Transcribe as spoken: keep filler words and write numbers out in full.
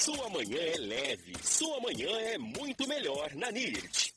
Sua manhã é leve, sua manhã é muito melhor na N I R T.